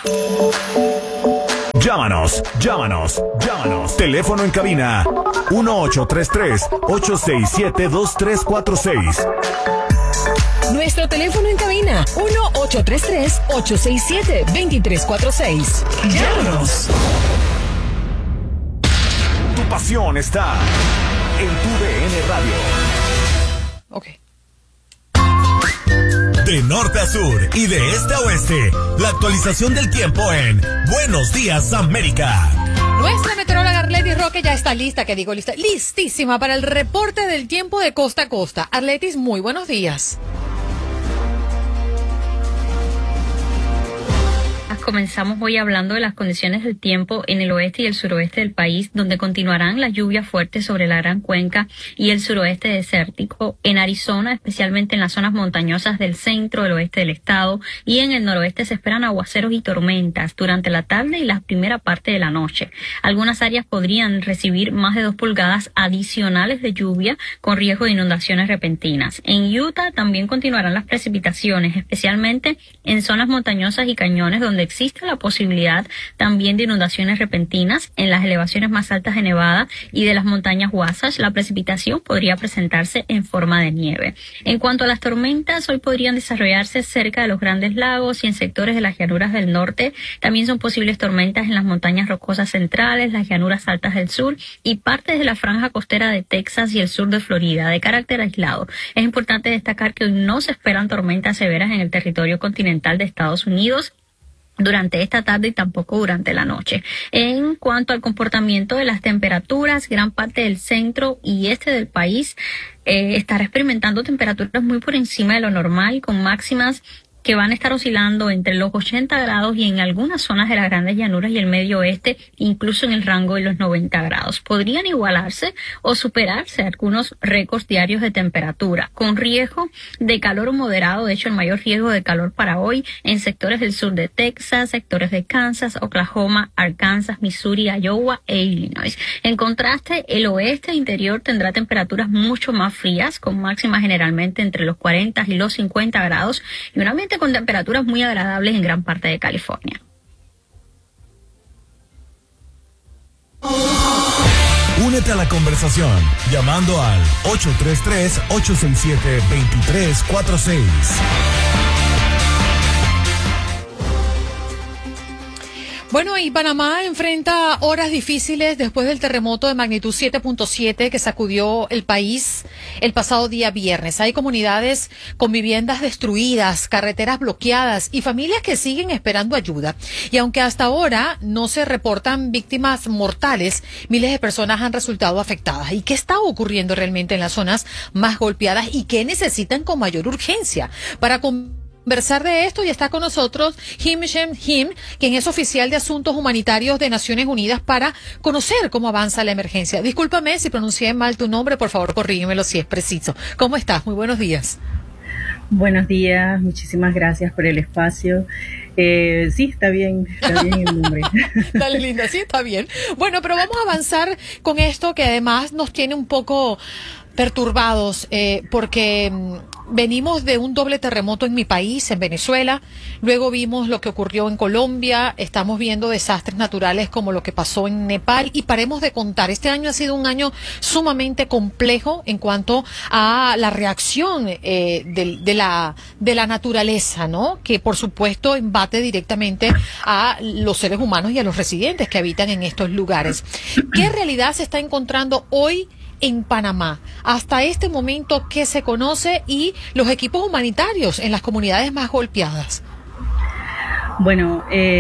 Llámanos. Teléfono en cabina 1833-867-2346. Nuestro teléfono en cabina 1833-867-2346. Llámanos. Tu pasión está en tu DN Radio. Ok. De norte a sur y de este a oeste, la actualización del tiempo en Buenos Días América. Nuestra meteoróloga Arletis Roque ya está listísima para el reporte del tiempo de costa a costa. Arletis, muy buenos días. Comenzamos hoy hablando de las condiciones del tiempo en el oeste y el suroeste del país, donde continuarán las lluvias fuertes sobre la Gran Cuenca y el suroeste desértico. En Arizona, especialmente en las zonas montañosas del centro, del oeste del estado, y en el noroeste se esperan aguaceros y tormentas durante la tarde y la primera parte de la noche. Algunas áreas podrían recibir más de 2 pulgadas adicionales de lluvia con riesgo de inundaciones repentinas. En Utah también continuarán las precipitaciones, especialmente en zonas montañosas y cañones donde existe la posibilidad también de inundaciones repentinas. En las elevaciones más altas de Nevada y de las montañas Wasatch, la precipitación podría presentarse en forma de nieve. En cuanto a las tormentas, hoy podrían desarrollarse cerca de los Grandes Lagos y en sectores de las llanuras del norte. También son posibles tormentas en las montañas rocosas centrales, las llanuras altas del sur y partes de la franja costera de Texas y el sur de Florida, de carácter aislado. Es importante destacar que hoy no se esperan tormentas severas en el territorio continental de Estados Unidos durante esta tarde y tampoco durante la noche. En cuanto al comportamiento de las temperaturas, gran parte del centro y este del país estará experimentando temperaturas muy por encima de lo normal, con máximas que van a estar oscilando entre los 80 grados y en algunas zonas de las grandes llanuras y el medio oeste, incluso en el rango de los 90 grados. Podrían igualarse o superarse algunos récords diarios de temperatura, con riesgo de calor moderado. De hecho, el mayor riesgo de calor para hoy en sectores del sur de Texas, sectores de Kansas, Oklahoma, Arkansas, Missouri, Iowa e Illinois. En contraste, el oeste interior tendrá temperaturas mucho más frías, con máximas generalmente entre los 40 y los 50 grados y un ambiente con temperaturas muy agradables en gran parte de California. Únete a la conversación llamando al 833-867-2346. Bueno, y Panamá enfrenta horas difíciles después del terremoto de magnitud 7.7 que sacudió el país el pasado día viernes. Hay comunidades con viviendas destruidas, carreteras bloqueadas y familias que siguen esperando ayuda. Y aunque hasta ahora no se reportan víctimas mortales, miles de personas han resultado afectadas. ¿Y qué está ocurriendo realmente en las zonas más golpeadas y qué necesitan con mayor urgencia? Para conversar de esto, y está con nosotros Him Shem Him, quien es oficial de Asuntos Humanitarios de Naciones Unidas, para conocer cómo avanza la emergencia. Discúlpame si pronuncié mal tu nombre, por favor corrígemelo si es preciso. ¿Cómo estás? Muy buenos días. Buenos días, muchísimas gracias por el espacio. Sí, está bien el nombre. Dale, linda, sí, está bien. Bueno, pero vamos a avanzar con esto que además nos tiene un poco perturbados, porque venimos de un doble terremoto en mi país, en Venezuela, luego vimos lo que ocurrió en Colombia, estamos viendo desastres naturales como lo que pasó en Nepal, y paremos de contar. Este año ha sido un año sumamente complejo en cuanto a la reacción de la naturaleza, ¿no? Que por supuesto embate directamente a los seres humanos y a los residentes que habitan en estos lugares. ¿Qué realidad se está encontrando hoy en Panamá? Hasta este momento, ¿qué se conoce? Y los equipos humanitarios en las comunidades más golpeadas. Bueno,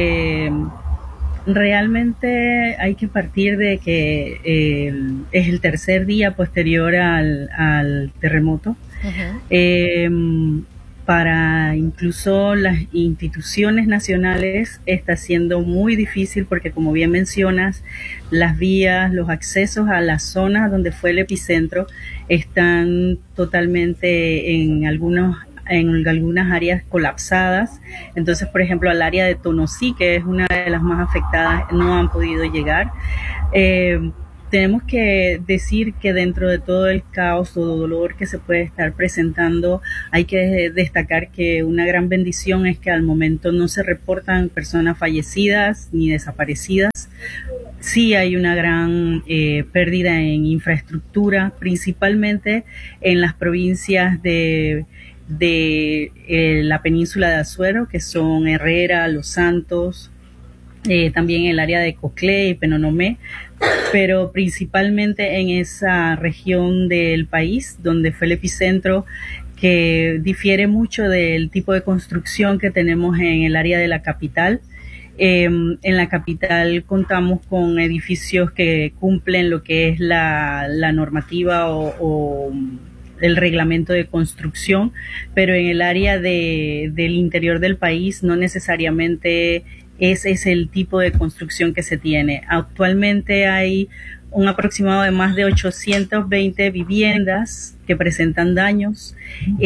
realmente hay que partir de que es el tercer día posterior al terremoto. Uh-huh. Para incluso las instituciones nacionales está siendo muy difícil porque, como bien mencionas, las vías, los accesos a las zonas donde fue el epicentro están totalmente en algunas áreas colapsadas. Entonces, por ejemplo, al área de Tonosí, que es una de las más afectadas, no han podido llegar. tenemos que decir que dentro de todo el caos o dolor que se puede estar presentando, hay que destacar que una gran bendición es que al momento no se reportan personas fallecidas ni desaparecidas. Sí hay una gran pérdida en infraestructura, principalmente en las provincias de la península de Azuero, que son Herrera, Los Santos, también el área de Coclé y Penonomé, pero principalmente en esa región del país donde fue el epicentro, que difiere mucho del tipo de construcción que tenemos en el área de la capital. En la capital contamos con edificios que cumplen lo que es la normativa o el reglamento de construcción, pero en el área del interior del país no necesariamente ese es el tipo de construcción que se tiene. Actualmente hay un aproximado de más de 820 viviendas que presentan daños.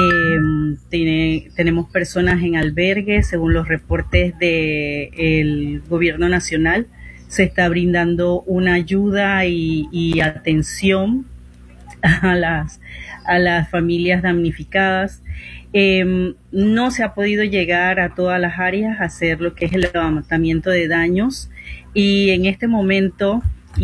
Tenemos personas en albergues, según los reportes del gobierno nacional. Se está brindando una ayuda y atención a las familias damnificadas. No se ha podido llegar a todas las áreas a hacer lo que es el levantamiento de daños, y en este momento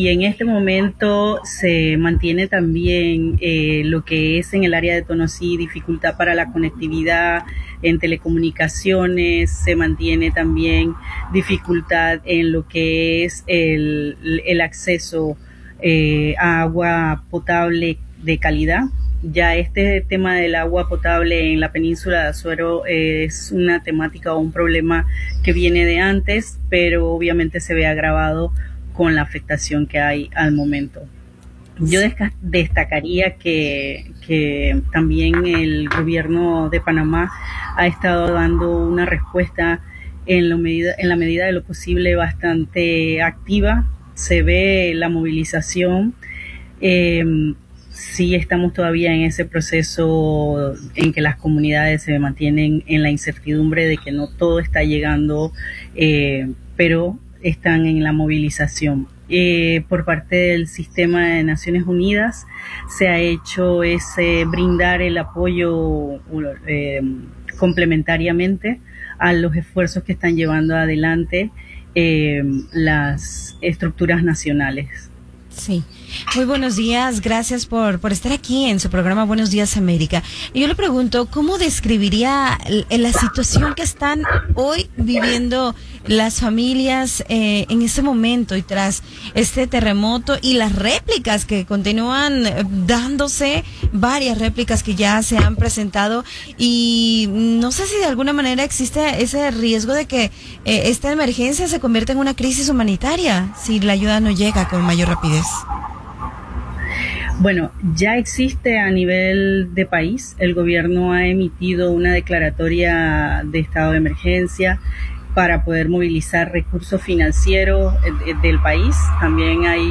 se mantiene también lo que es en el área de Tonosí, dificultad para la conectividad en telecomunicaciones, se mantiene también dificultad en lo que es el acceso a agua potable de calidad. Ya este tema del agua potable en la península de Azuero es una temática o un problema que viene de antes, pero obviamente se ve agravado con la afectación que hay al momento. Yo destacaría que también el gobierno de Panamá ha estado dando una respuesta en la medida de lo posible bastante activa. Se ve la movilización. Sí estamos todavía en ese proceso en que las comunidades se mantienen en la incertidumbre de que no todo está llegando, pero están en la movilización. Por parte del sistema de Naciones Unidas se ha hecho brindar el apoyo complementariamente a los esfuerzos que están llevando adelante las estructuras nacionales. Sí. Muy buenos días, gracias por estar aquí en su programa Buenos Días América. Y yo le pregunto, ¿cómo describiría la situación que están hoy viviendo las familias en este momento y tras este terremoto y las réplicas que continúan dándose, varias réplicas que ya se han presentado? Y no sé si de alguna manera existe ese riesgo de que esta emergencia se convierta en una crisis humanitaria si la ayuda no llega con mayor rapidez. Bueno, ya existe a nivel de país. El gobierno ha emitido una declaratoria de estado de emergencia para poder movilizar recursos financieros del país. También hay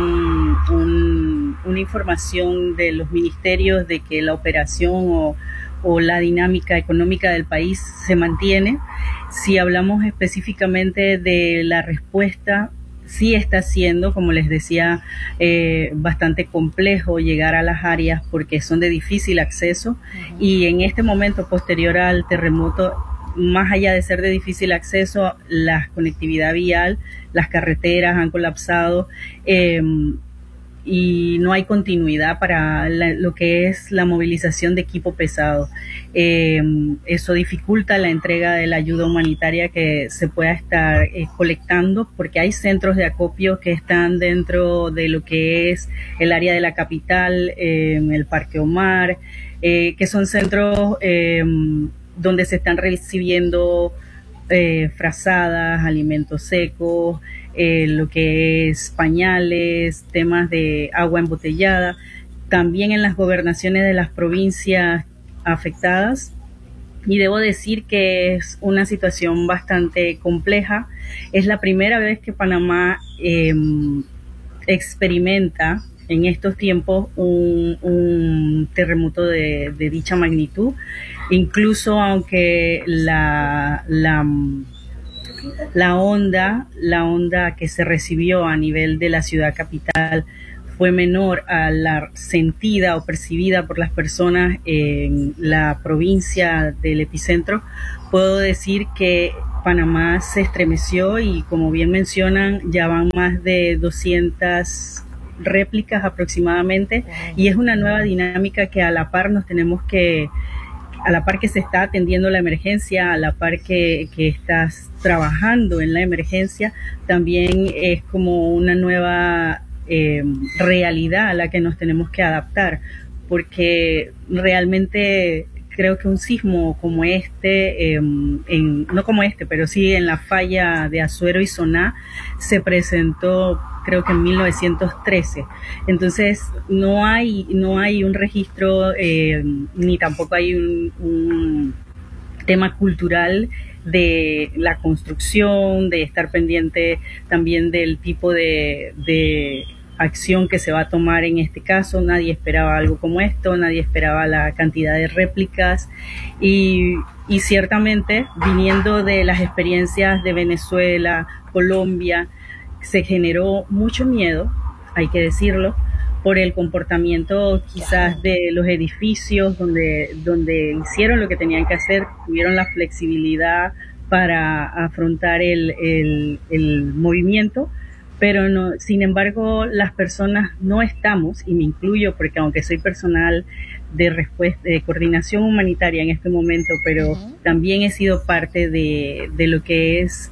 una información de los ministerios de que la operación o la dinámica económica del país se mantiene. Si hablamos específicamente de la respuesta, sí está siendo, como les decía, bastante complejo llegar a las áreas porque son de difícil acceso. Uh-huh. Y en este momento posterior al terremoto, más allá de ser de difícil acceso, la conectividad vial, las carreteras han colapsado y no hay continuidad para lo que es la movilización de equipo pesado. Eso dificulta la entrega de la ayuda humanitaria que se pueda estar colectando, porque hay centros de acopio que están dentro de lo que es el área de la capital, el Parque Omar, que son centros donde se están recibiendo frazadas, alimentos secos, lo que es pañales, temas de agua embotellada. También en las gobernaciones de las provincias afectadas, y debo decir que es una situación bastante compleja. Es la primera vez que Panamá experimenta en estos tiempos un terremoto de dicha magnitud. Incluso aunque la onda que se recibió a nivel de la ciudad capital fue menor a la sentida o percibida por las personas en la provincia del epicentro, puedo decir que Panamá se estremeció y, como bien mencionan, ya van más de 200 réplicas aproximadamente, y es una nueva dinámica que a la par que se está atendiendo la emergencia, a la par que estás trabajando en la emergencia, también es como una nueva realidad a la que nos tenemos que adaptar, porque realmente creo que un sismo como este, no como este, pero sí en la falla de Azuero y Soná, se presentó creo que en 1913. Entonces no hay un registro, ni tampoco hay un tema cultural de la construcción, de estar pendiente también del tipo de acción que se va a tomar en este caso. Nadie esperaba algo como esto, nadie esperaba la cantidad de réplicas y ciertamente, viniendo de las experiencias de Venezuela, Colombia, se generó mucho miedo, hay que decirlo, por el comportamiento quizás de los edificios donde hicieron lo que tenían que hacer, tuvieron la flexibilidad para afrontar el movimiento, pero no, sin embargo las personas no estamos, y me incluyo porque aunque soy personal de coordinación humanitaria en este momento, pero también he sido parte de lo que es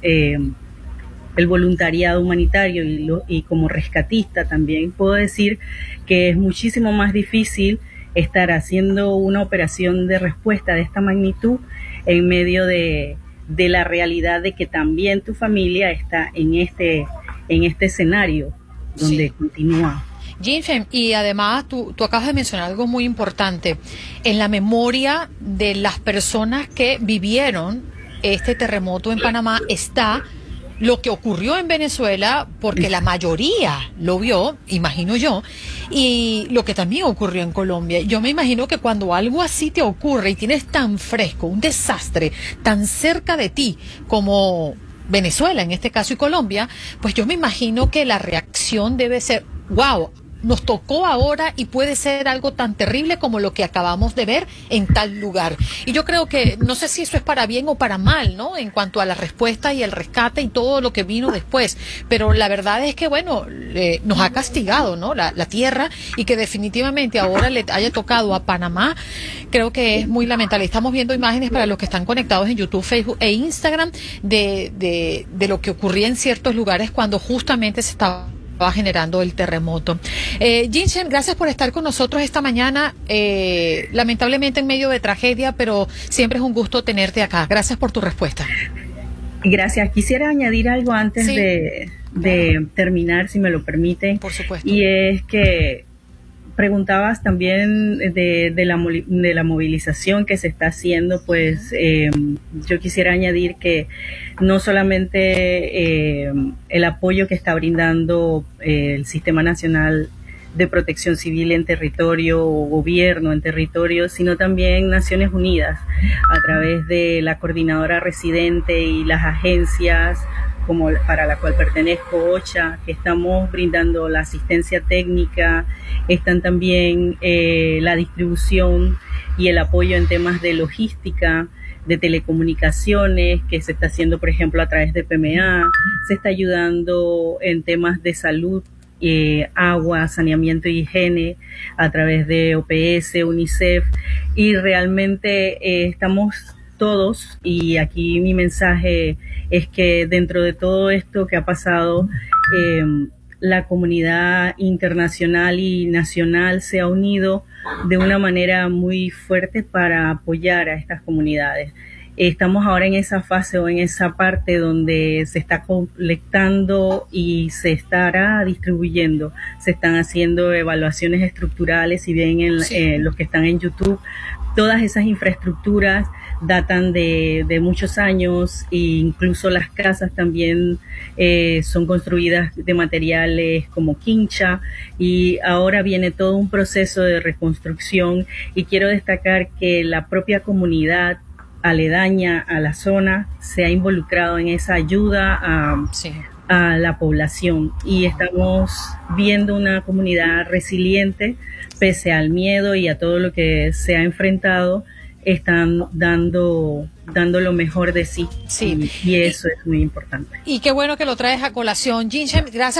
el voluntariado humanitario y como rescatista también puedo decir que es muchísimo más difícil estar haciendo una operación de respuesta de esta magnitud en medio de la realidad de que también tu familia está en este escenario donde continúa. Jinfem, y además tú acabas de mencionar algo muy importante, en la memoria de las personas que vivieron este terremoto en Panamá está lo que ocurrió en Venezuela, porque la mayoría lo vio, imagino yo, y lo que también ocurrió en Colombia. Yo me imagino que cuando algo así te ocurre y tienes tan fresco, un desastre tan cerca de ti como Venezuela en este caso y Colombia, pues yo me imagino que la reacción debe ser, wow, nos tocó ahora y puede ser algo tan terrible como lo que acabamos de ver en tal lugar. Y yo creo que, no sé si eso es para bien o para mal, ¿no? En cuanto a la respuesta y el rescate y todo lo que vino después. Pero la verdad es que, bueno, nos ha castigado, ¿no? La tierra, y que definitivamente ahora le haya tocado a Panamá, creo que es muy lamentable. Estamos viendo imágenes para los que están conectados en YouTube, Facebook e Instagram de lo que ocurría en ciertos lugares cuando justamente se estaba generando el terremoto. Jinchen, gracias por estar con nosotros esta mañana, lamentablemente en medio de tragedia, pero siempre es un gusto tenerte acá. Gracias por tu respuesta. Gracias. Quisiera añadir algo antes de terminar, si me lo permite. Por supuesto. Y es que preguntabas también de la movilización que se está haciendo, pues yo quisiera añadir que no solamente el apoyo que está brindando el Sistema Nacional de Protección Civil en territorio o gobierno en territorio, sino también Naciones Unidas a través de la coordinadora residente y las agencias como para la cual pertenezco, OCHA, que estamos brindando la asistencia técnica, están también la distribución y el apoyo en temas de logística, de telecomunicaciones, que se está haciendo, por ejemplo, a través de PMA, se está ayudando en temas de salud, agua, saneamiento y higiene a través de OPS, UNICEF, y realmente estamos todos, y aquí mi mensaje es que dentro de todo esto que ha pasado, la comunidad internacional y nacional se ha unido de una manera muy fuerte para apoyar a estas comunidades. Estamos ahora en esa fase o en esa parte donde se está colectando y se estará distribuyendo. Se están haciendo evaluaciones estructurales, si bien los que están en YouTube, todas esas infraestructuras datan de muchos años, e incluso las casas también son construidas de materiales como quincha, y ahora viene todo un proceso de reconstrucción, y quiero destacar que la propia comunidad aledaña a la zona se ha involucrado en esa ayuda a la población, y estamos viendo una comunidad resiliente pese al miedo y a todo lo que se ha enfrentado. Están dando lo mejor de sí, Sí. y eso es muy importante. Y qué bueno que lo traes a colación, Ginshen. Gracias